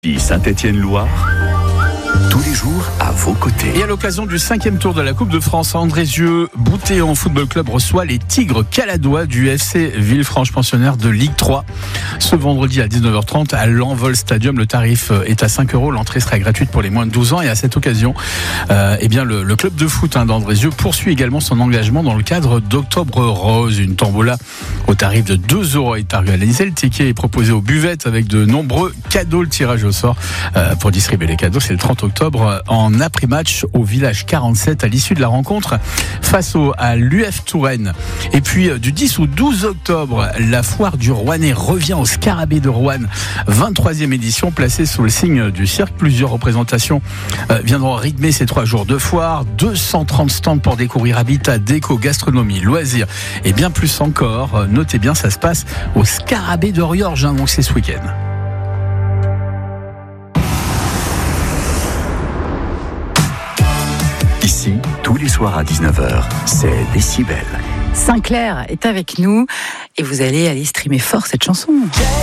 Saint-Étienne-Loire, tous les jours à vos côtés. Et à l'occasion du 5e tour de la Coupe de France, Andrézieux-Boutéon Football Club reçoit les Tigres caladois du FC Villefranche pensionnaire de Ligue 3. Ce vendredi à 19h30 à l'Envol Stadium, le tarif est à 5 €. L'entrée sera gratuite pour les moins de 12 ans. Et à cette occasion, le club de foot d'Andrézieux poursuit également son engagement dans le cadre d'Octobre Rose. Une tombola au tarif de 2 € est organisée. Le ticket est proposé aux buvettes avec de nombreux cadeaux. Le tirage au sort pour distribuer les cadeaux, c'est le 30 octobre en après-match au village 47 à l'issue de la rencontre face à l'UF Touraine. Et puis du 10 au 12 octobre, la foire du Rouennais revient au Scarabée de Roanne, 23e édition placée sous le signe du cirque. Plusieurs représentations viendront rythmer ces 3 jours de foire. 230 stands pour découvrir habitat, déco, gastronomie, loisirs et bien plus encore. Notez bien, ça se passe au Scarabée de Riorges, donc c'est ce week-end. Ici, tous les soirs à 19h, c'est Décibel. Sinclair est avec nous et vous allez aller streamer fort cette chanson.